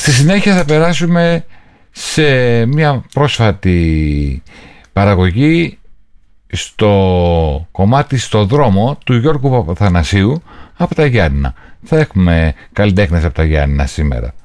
Στη συνέχεια θα περάσουμε σε μια πρόσφατη παραγωγή στο κομμάτι «Στο δρόμο» του Γιώργου Παπαθανασίου από τα Γιάννηνα. Θα έχουμε καλλιτέχνες από τα Γιάννηνα σήμερα.